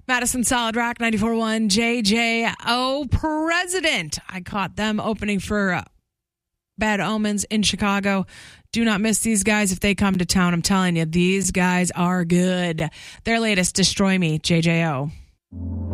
Madison Solid Rock 94.1 JJO President. I caught them opening for Bad Omens in Chicago. Do not miss these guys if they come to town. I'm telling you, these guys are good. Their latest, Destroy Me, JJO.